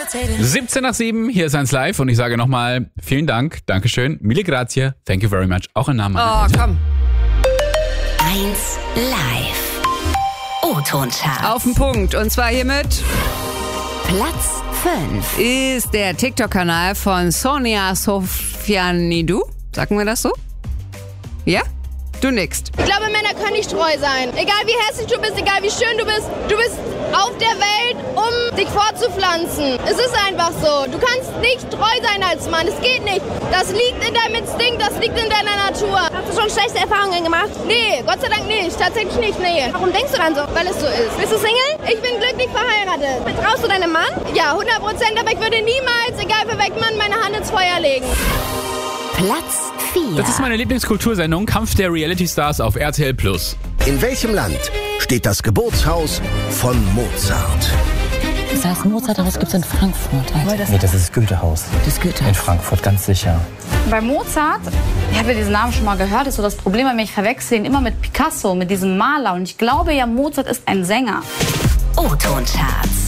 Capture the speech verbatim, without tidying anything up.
siebzehn nach sieben, hier ist eins live und ich sage nochmal vielen Dank, Dankeschön, mille grazie, thank you very much, auch im Namen. Oh, komm. eins live. O-Ton-Charts. Auf den Punkt. Und zwar hiermit Platz fünf. ist der TikTok-Kanal von Sonja Sofianidou. Sagen wir das so? Ja? Du nix. Ich glaube, Männer können nicht treu sein. Egal wie hässlich du bist, egal wie schön du bist, du bist auf der Welt, um dich fortzupflanzen. Es ist einfach so. Du kannst nicht treu sein als Mann. Es geht nicht. Das liegt in deinem Instinkt, das liegt in deiner Natur. Hast du schon schlechte Erfahrungen gemacht? Nee, Gott sei Dank nicht. Tatsächlich nicht, nee. Warum denkst du dann so? Weil es so ist. Bist du Single? Ich bin glücklich verheiratet. Vertraust du deinem Mann? Ja, hundert Prozent. Aber ich würde niemals, egal für welchen Mann, meine Hand ins Feuer legen. Platz vier. Das ist meine Lieblingskultursendung, Kampf der Reality Stars auf R T L Plus. In welchem Land steht das Geburtshaus von Mozart? Das heißt, Mozarthaus gibt es in Frankfurt. Halt. Nee, das ist das Goethehaus. Das Goethehaus. In Frankfurt, ganz sicher. Bei Mozart, ich habe ja diesen Namen schon mal gehört, ist so das Problem, bei mir, ich verwechsel ihn immer mit Picasso, mit diesem Maler. Und ich glaube ja, Mozart ist ein Sänger. O-Ton-Charts.